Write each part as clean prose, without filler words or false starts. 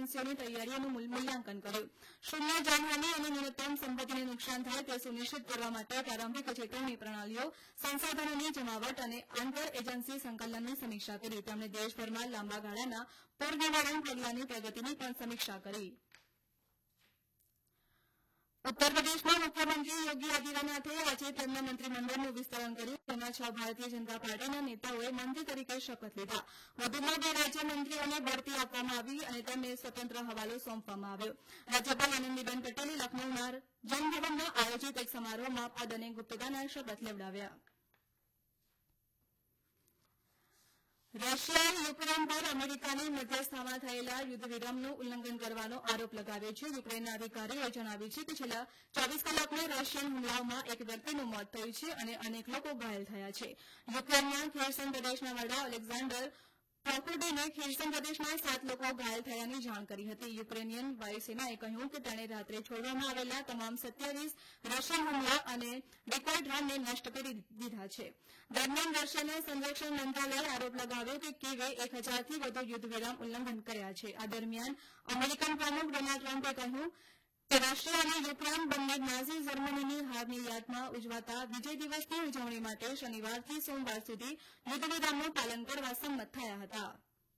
એજન્સીઓની તૈયારીઓનું મૂલ્યાંકન કર્યું. શૂન્ય જાનહાની અને ન્યૂનતમ સંપત્તિને નુકસાન થાય તે સુનિશ્ચિત કરવા માટે પ્રારંભિક ચેતવણી પ્રણાલીઓ, સંસાધનોની જમાવટ અને આંતર એજન્સી સંકલનની સમીક્ષા કરી. તેમણે દેશભરમાં લાંબા ગાળાના પૂર નિવારણ પગલાંની પ્રગતિની પણ સમીક્ષા કરી. ઉત્તર પ્રદેશના મુખ્યમંત્રી યોગી આદિત્યનાથે આજે તેમના મંત્રીમંડળનું વિસ્તરણ કર્યું. તેમાં 6 ભારતીય જનતા પાર્ટીના નેતાઓએ મંત્રી તરીકે શપથ લીધા. વધુમાં 2 રાજ્યમંત્રીઓને બઢતી આપવામાં આવી અને તેમને સ્વતંત્ર હવાલો સોંપવામાં આવ્યો. રાજ્યપાલ આનંદીબેન પટેલે લખનૌના જનભવનમાં આયોજિત એક સમારોહમાં પદ અને ગુપ્તતાના શપથ લેવડાવ્યા. રશિયાએ યુક્રેન પર અમેરિકાની મધ્યસ્થતામાં થયેલા યુદ્ધ વિરામનું ઉલ્લંઘન કરવાનો આરોપ લગાવ્યો છે. યુક્રેનના અધિકારીઓએ જણાવ્યું છે કે છેલ્લા 24 કલાકમાં રશિયન હુમલાઓમાં એક વ્યક્તિનું મોત થયું છે અને અનેક લોકો ઘાયલ થયા છે. યુક્રેનના ખેર્સન પ્રદેશના વડા અલેક્ઝાન્ડર પ્રોકોડીને ખેર્સન પ્રદેશમાં 7 લોકો ઘાયલ થયાની જાણ કરી હતી. યુક્રેનિયન વાયુસેનાએ કહ્યું કે તેણે રાત્રે છોડવામાં આવેલા તમામ 27 રશિયન હુમલા અને ડિકોય ડ્રોનને નષ્ટ કરી દીધા છે. દરમિયાન રશિયાના સંરક્ષણ મંત્રાલયે આરોપ લગાવ્યો કે કીવે 1000થી વધુ યુદ્ધ વિરામ ઉલ્લંઘન કર્યા છે. આ દરમિયાન અમેરિકન પ્રમુખ ડોનાલ્ડ ટ્રમ્પે કહ્યું કે રશિયા અને યુક્રેન બંને નાઝી જર્મનીની હારની યાદમાં ઉજવાતા વિજય દિવસની ઉજવણી માટે શનિવારથી સોમવાર સુધી યુદ્ધ વિરામનું પાલન કરવા સંમત થયા હતા.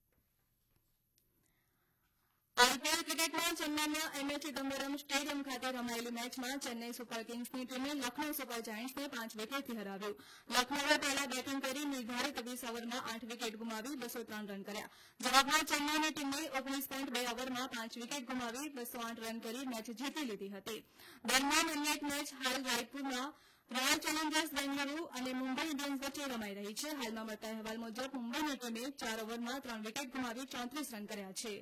આઈપીએલ ક્રિકેટમાં ચેન્નાઈના એમએ ચિદમ્બરમ સ્ટેડિયમ ખાતે રમાયેલી મેચમાં ચેન્નાઈ સુપર કિંગ્સની ટીમે લખનૌ સુપર જાયન્ટ્સને 5 વિકેટથી હરાવ્યું. લખનૌએ પહેલા બેટિંગ કરી નિર્ધારિત 20 ઓવરમાં 8 વિકેટ ગુમાવી 203 રન કર્યા. જવાબમાં ચેન્નાઈની ટીમે 19.2 ઓવરમાં 5 વિકેટ ગુમાવી 208 રન કરી મેચ જીતી લીધી હતી. દરમિયાન અન્ય એક મેચ હાલ રાયપુરમાં રોયલ ચેલેન્જર્સ બેંગલુરુ અને મુંબઈ ઇન્ડિયન્સ વચ્ચે રમાઈ રહી છે. હાલમાં મળતા અહેવાલ મુજબ મુંબઈની ટીમે 4 ઓવરમાં 3 વિકેટ ગુમાવી 34 રન કર્યા છે.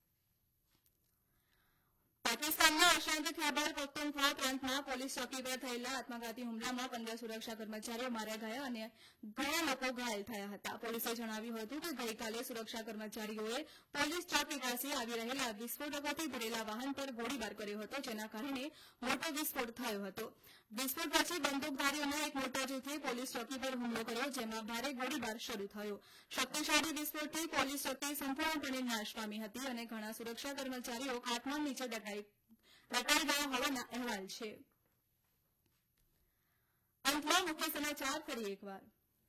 પાકિસ્તાનના અશાંત ખૈબર પખ્તુનખ્વા પ્રાંતમાં પોલીસ ચોકી પર થયેલા આત્મઘાતી હુમલામાં 15 સુરક્ષા કર્મચારીઓ માર્યા ગયા અને ઘણા લોકો ઘાયલ થયા હતા. પોલીસે જણાવ્યું હતું કે ગઈકાલે સુરક્ષા કર્મચારીઓએ પોલીસ ચોકી પાસે આવી રહેલા વિસ્ફોટકોથી ભરેલા વાહન પર ગોળીબાર કર્યો હતો, જેના કારણે મોટો વિસ્ફોટ થયો હતો. વિસ્ફોટ પછી બંદૂકધારીઓના એક મોટા જૂથે પોલીસ ચોકી પર હુમલો કર્યો, જેમાં ભારે ગોળીબાર શરૂ થયો. શક્તિશાળી વિસ્ફોટથી પોલીસ ચોકી સંપૂર્ણપણે નાશ પામી હતી અને ઘણા સુરક્ષા કર્મચારીઓ કાટમાળ નીચે દટાઈ ગયા હોવાના અહેવાલ છે. અંતમાં મુખ્ય સમાચાર ફરી એકવાર.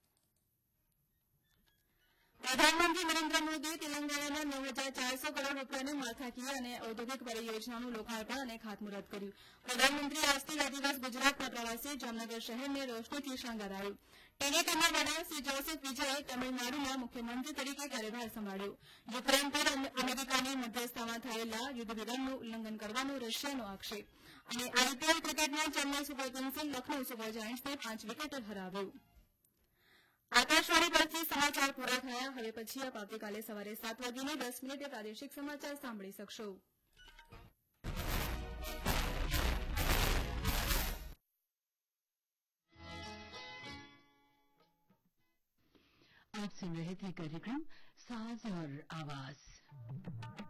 પ્રધાનમંત્રી નરેન્દ્ર મોદીએ તેલંગાણાના 9400 કરોડ રૂપિયાની માળખાકીય અને ઔદ્યોગિક પરિયોજનાઓનું લોકાર્પણ અને ખાતમુહૂર્ત કર્યું. પ્રધાનમંત્રી આજથી 2 દિવસ ગુજરાતના પ્રવાસે જામનગર શહેરને રોશનીથી શણગારાયું. ટીડીપીના વડા શ્રી જોસેફ વિજયે તમિળનાડુના મુખ્યમંત્રી તરીકે કાર્યભાર સંભાળ્યો. યુક્રેન પર અમેરિકાની મધ્યસ્થતામાં થયેલા યુદ્ધ વિરામનું ઉલ્લંઘન કરવાનો રશિયાનો આક્ષેપ. અને આઈપીએલ ક્રિકેટમાં ચેન્નાઈ સુપર કિંગ્સે લખનૌ સુપર જાયન્ટ્સને 5 વિકેટે હરાવ્યું. આકાશવાણી પરથી સમાચાર પૂરા થયા. હવે પછી આપ આવતીકાલે સવારે 7:10 પ્રાદેશિક સમાચાર સાંભળી શકશો. आप सुन रहे थे कार्यक्रम साज और आवाज.